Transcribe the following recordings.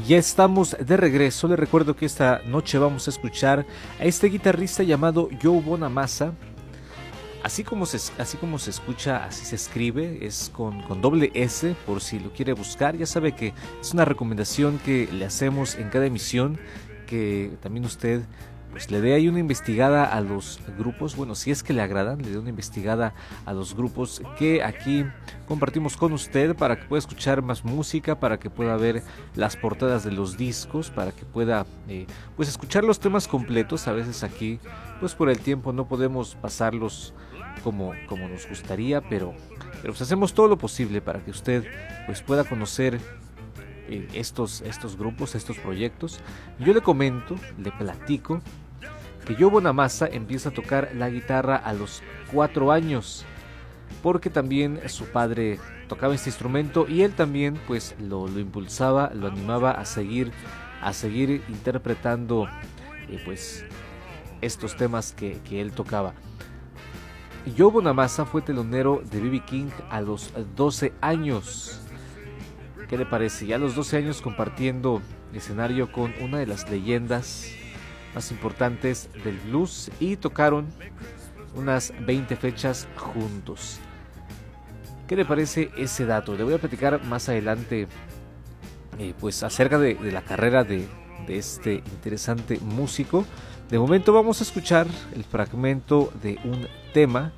Ya estamos de regreso. Les recuerdo que esta noche vamos a escuchar a este guitarrista llamado Joe Bonamassa. Así como se escucha, así se escribe, es con doble S, por si lo quiere buscar. Ya sabe que es una recomendación que le hacemos en cada emisión, que también usted pues le dé ahí una investigada a los grupos. Bueno, si es que le agradan, le dé una investigada a los grupos que aquí compartimos con usted, para que pueda escuchar más música, para que pueda ver las portadas de los discos, para que pueda pues escuchar los temas completos. A veces aquí pues por el tiempo no podemos pasarlos como nos gustaría, pero pues hacemos todo lo posible para que usted pues pueda conocer estos grupos, estos proyectos. Yo le comento, le platico que Joe Bonamassa empieza a tocar la guitarra a los 4 años, porque también su padre tocaba este instrumento y él también pues lo impulsaba, lo animaba a seguir interpretando pues estos temas que él tocaba. Joe Bonamassa fue telonero de B.B. King a los 12 años. ¿Qué le parece? Ya a los 12 años compartiendo escenario con una de las leyendas más importantes del blues, y tocaron unas 20 fechas juntos. ¿Qué le parece ese dato? Le voy a platicar más adelante pues acerca de la carrera de este interesante músico. De momento vamos a escuchar el fragmento de un tema.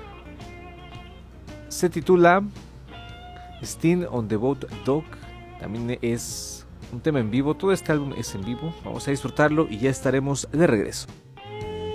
Se titula Sting on the Boat Dock. También es un tema en vivo. Todo este álbum es en vivo. Vamos a disfrutarlo y ya estaremos de regreso.